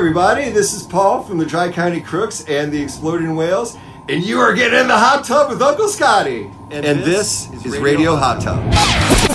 everybody, this is Paul from the Tri-County Crooks and the Exploding Whales, and you are getting in the hot tub with Uncle Scotty. And this is Radio Hot Tub.